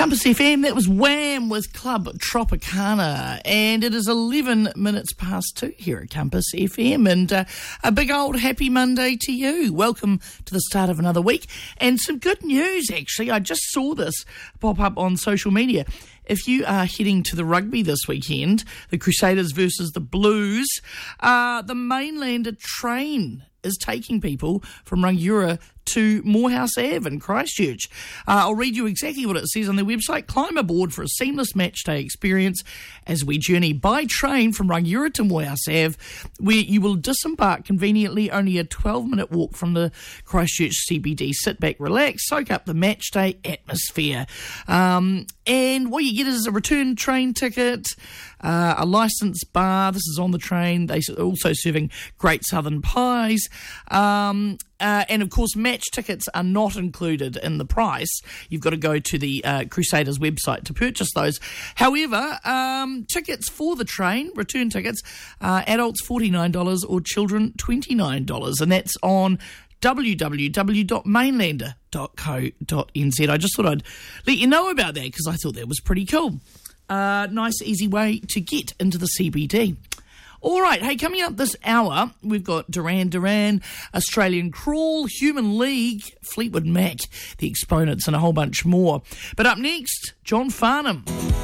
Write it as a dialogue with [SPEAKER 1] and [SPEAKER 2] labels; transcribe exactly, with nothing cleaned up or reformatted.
[SPEAKER 1] Campus F M, that was Wham with Club Tropicana, and it is eleven minutes past two here at Campus F M, and uh, a big old happy Monday to you. Welcome to the start of another week, and some good news actually. I just saw this pop up on social media. If you are heading to the rugby this weekend, the Crusaders versus the Blues, uh, the Mainlander train is taking people from Rangiora to Morehouse Ave in Christchurch. Uh, I'll read you exactly what it says on their website. Climb aboard for a seamless match day experience as we journey by train from Rangiora to Morehouse Ave, where you will disembark conveniently only a twelve-minute walk from the Christchurch C B D. Sit back, relax, soak up the match day atmosphere. Um, and what you get is a return train ticket, uh, a licensed bar. This is on the train. They're also serving great southern pies. Um, uh, and, of course, match tickets are not included in the price. You've got to go to the uh, Crusaders website to purchase those. However, um, tickets for the train, return tickets, uh, adults forty-nine dollars or children twenty-nine dollars. And that's on w w w dot mainlander dot co dot n z. I just thought I'd let you know about that because I thought that was pretty cool. Uh, nice, easy way to get into the C B D. All right, hey, coming up this hour, we've got Duran Duran, Australian Crawl, Human League, Fleetwood Mac, the Exponents, and a whole bunch more. But up next, John Farnham.